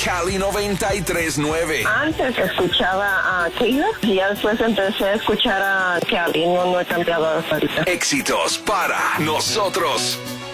Cali 93.9. Antes escuchaba a Taylor y ya después empecé a escuchar a Cali. No he cambiado hasta ahorita. Éxitos para nosotros.